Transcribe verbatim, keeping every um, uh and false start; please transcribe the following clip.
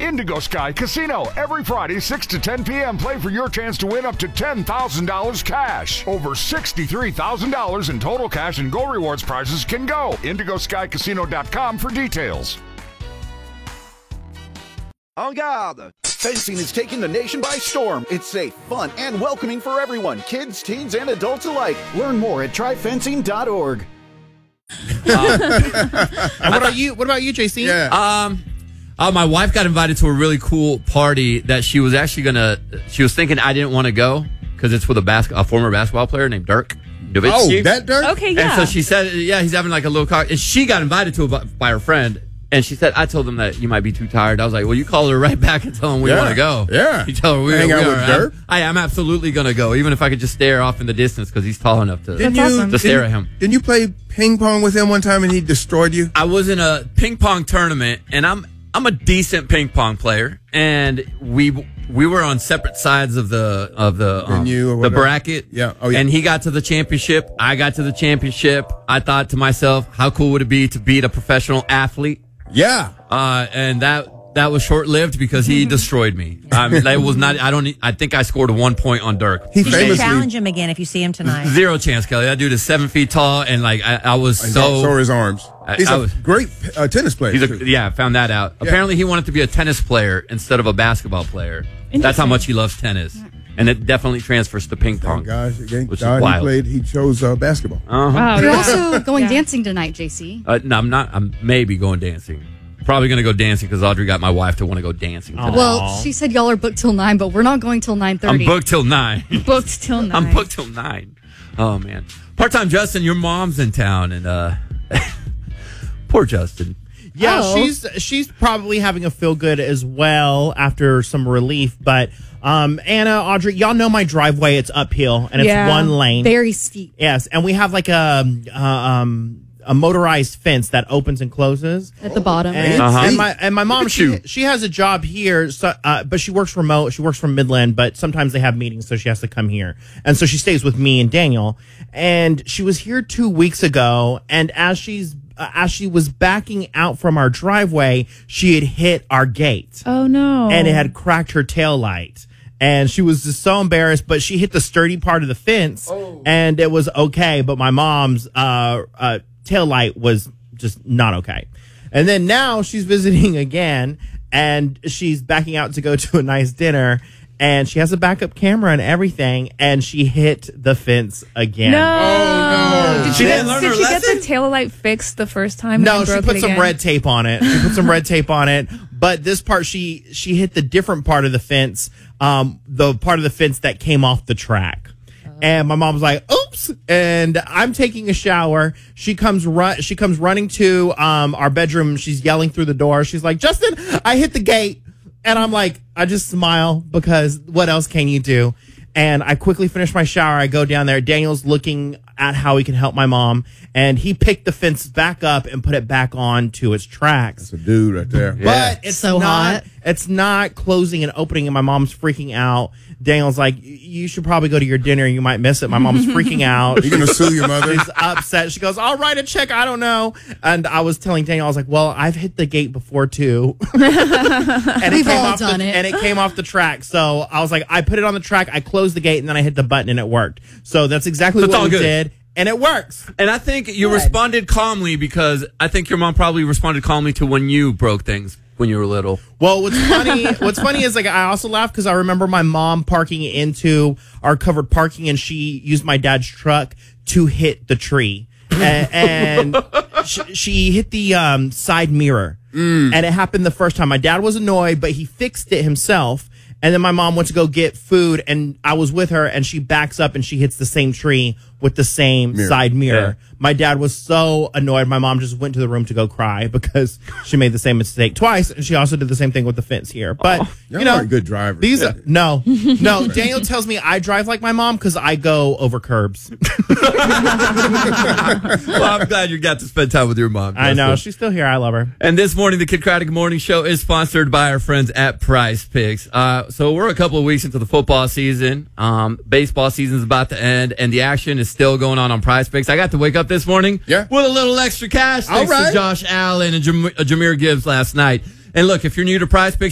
Indigo Sky Casino. Every Friday, six to ten p.m. Play for your chance to win up to ten thousand dollars cash. Over sixty-three thousand dollars in total cash and Go Rewards prizes can go. indigo sky casino dot com for details. En garde! Fencing is taking the nation by storm. It's safe, fun, and welcoming for everyone, kids, teens, and adults alike. Learn more at try fencing dot org. Um, and what about you? What about you, J C? Yeah. Um, uh, my wife got invited to a really cool party that she was actually gonna. She was thinking I didn't want to go because it's with a bas- a former basketball player named Dirk Nowitzki. Oh, that Dirk? Okay, yeah. And so she said, yeah, he's having like a little car. And she got invited to it by her friend. And she said, I told them that you might be too tired. I was like, well, you call her right back and tell them we Yeah. want to go. Yeah. You tell her we, Hang we out are. with I'm, Dirk? I am absolutely going to go, even if I could just stare off in the distance because he's tall enough to, Didn't That's you, awesome. to stare didn't- at him. Didn't you play ping pong with him one time and he destroyed you? I was in a ping pong tournament, and I'm I'm a decent ping pong player, and we we were on separate sides of the of the um, Venue or the whatever. bracket. Yeah. Oh, yeah. And he got to the championship. I got to the championship. I thought to myself, how cool would it be to beat a professional athlete? Yeah. Uh, and that that was short lived because he destroyed me. I mean, that was not. I don't. I think I scored one point on Dirk. He You should famously. challenge him again if you see him tonight. Zero chance, Kelly. That dude is seven feet tall, and like I, I was So, so. so are his arms. I- He's I a was- great uh, tennis player. He's a, too. yeah, I found that out. Yeah. Apparently, he wanted to be a tennis player instead of a basketball player. That's how much he loves tennis, and it definitely transfers to ping pong, Thank gosh, thank which God is he wild. played. He chose uh, basketball. Uh-huh. Wow. You're yeah. also going Yeah. dancing tonight, J C. Uh, no, I'm not. I'm maybe going dancing. Probably going to go dancing because Audrey got my wife to want to go dancing today. Well, she said y'all are booked till nine, but we're not going till nine I'm thirty. booked till nine. Booked till nine. I'm booked till nine. Oh man, part-time Justin, your mom's in town, and uh, poor Justin. Yeah, Oh. she's she's probably having a feel good as well after some relief. But um, Anna, Audrey, y'all know my driveway. It's uphill and it's Yeah. one lane. Very steep Yes, and we have like a uh, um a motorized fence that opens and closes. at the bottom. And, Uh-huh. and my and my mom, at she you. she has a job here, so, uh, but she works remote. She works from Midland, but sometimes they have meetings, so she has to come here. And so she stays with me and Daniel. And she was here two weeks ago, and as she's uh, as she was backing out from our driveway, she had hit our gate, Oh no. and it had cracked her tail light. And she was just so embarrassed, but she hit the sturdy part of the fence, and it was okay. But my mom's uh, uh, tail light was just not okay. And then now she's visiting again, and she's backing out to go to a nice dinner, and she has a backup camera and everything, and she hit the fence again. No. Oh, no. Did She she, didn't get, learn did her she get lesson? the tail light fixed the first time? No, and she broke put it some again? red tape on it. She put some red tape on it. But this part, she she hit the different part of the fence, um, the part of the fence that came off the track. And my mom was like, "Oops!" And I'm taking a shower. She comes run. She comes running to um our bedroom. She's yelling through the door. She's like, "Justin, I hit the gate." And I'm like, I just smile because what else can you do? And I quickly finish my shower. I go down there. Daniel's looking at how he can help my mom. And he picked the fence back up and put it back on to its tracks. It's a dude right there. But it's So not, hot. it's not closing and opening. And my mom's freaking out. Daniel's like, you should probably go to your dinner. You might miss it. My mom's freaking out. You gonna sue your mother? She's upset. She goes, I'll write a check. I don't know. And I was telling Daniel, I was like, well, I've hit the gate before too. and it We've came all off done the, it. And it came off the track. So I was like, I put it on the track. I closed the gate and then I hit the button and it worked. So that's exactly So it's what all we good. did. And it works. And I think you responded calmly because I think your mom probably responded calmly to when you broke things when you were little. Well, what's funny, what's funny is like I also laugh because I remember my mom parking into our covered parking, and she used my dad's truck to hit the tree, and, and she, she hit the um, side mirror, and it happened the first time. My dad was annoyed, but he fixed it himself. And then my mom went to go get food, and I was with her, and she backs up and she hits the same tree with the same Mirror. side mirror. Yeah. My dad was so annoyed. My mom just went to the room to go cry because she made the same mistake twice, and she also did the same thing with the fence here. But Y'all you know, aren't good drivers. These are, no, no. Daniel tells me I drive like my mom because I go over curbs. Well, I'm glad you got to spend time with your mom. I know Justin. she's still here. I love her. And this morning, the Kid Craddock Morning Show is sponsored by our friends at Prize Picks. Uh, so we're a couple of weeks into the football season. Um, baseball season is about to end, and the action is still going on on Prize Picks. I got to wake up this morning Yeah. with a little extra cash All thanks right. to Josh Allen and Jam- uh, Jameer Gibbs last night. And look, if you're new to Prize Picks,